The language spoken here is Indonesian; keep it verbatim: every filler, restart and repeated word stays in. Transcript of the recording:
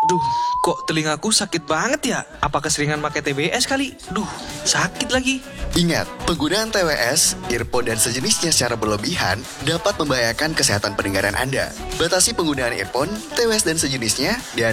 Duh, kok telingaku sakit banget ya? Apa keseringan pakai T B S kali? Duh, sakit lagi. Ingat, penggunaan T W S, earphone dan sejenisnya secara berlebihan dapat membahayakan kesehatan pendengaran Anda. Batasi penggunaan earphone, T W S dan sejenisnya, dan